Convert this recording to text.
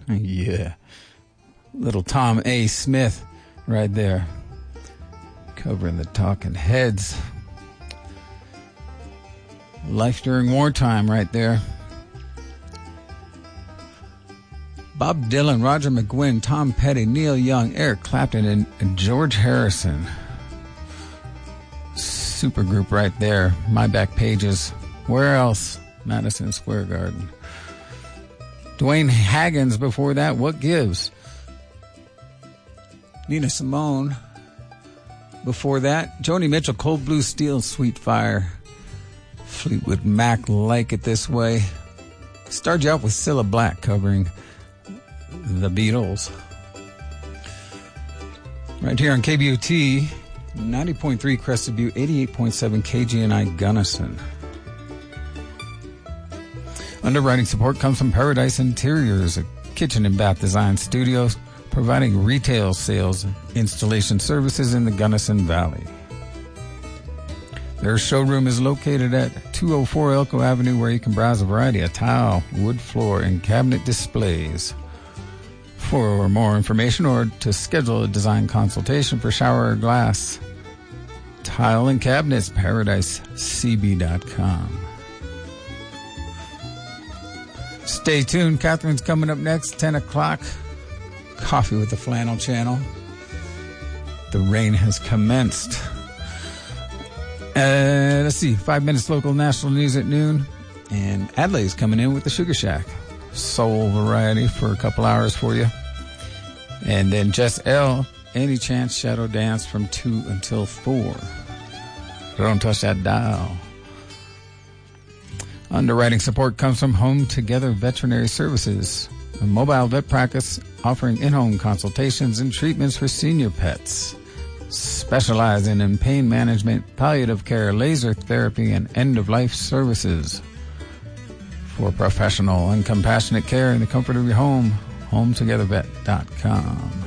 Yeah. Little Tom A. Smith right there. Covering the Talking Heads. Life during wartime right there. Bob Dylan, Roger McGuinn, Tom Petty, Neil Young, Eric Clapton, and George Harrison. Super group right there. My Back Pages. Where else? Madison Square Garden. Dwayne Haggins before that. What Gives? Nina Simone before that. Joni Mitchell, Cold Blue Steel, Sweet Fire. Fleetwood Mac, Like It This Way. Start you out with Cilla Black covering the Beatles. Right here on KBOT, 90.3 Crested Butte, 88.7 KGNI Gunnison. Underwriting support comes from Paradise Interiors, a kitchen and bath design studio providing retail sales and installation services in the Gunnison Valley. Their showroom is located at 204 Elko Avenue, where you can browse a variety of tile, wood floor, and cabinet displays. For more information or to schedule a design consultation for shower or glass, tile and cabinets, paradisecb.com. Stay tuned. Catherine's coming up next, 10 o'clock. Coffee with the Flannel Channel. The rain has commenced. Let's see, 5 minutes local national news at noon. And Adelaide's coming in with the Sugar Shack. Soul variety for a couple hours for you. And then Jess L, Any Chance Shadow Dance from 2 until 4. Don't touch that dial. Underwriting support comes from Home Together Veterinary Services, a mobile vet practice offering in-home consultations and treatments for senior pets. Specializing in pain management, palliative care, laser therapy, and end-of-life services. For professional and compassionate care in the comfort of your home, HomeTogetherVet.com.